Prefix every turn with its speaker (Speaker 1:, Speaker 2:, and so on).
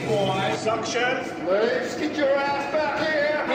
Speaker 1: boy. Suction.
Speaker 2: Let's get your ass back here.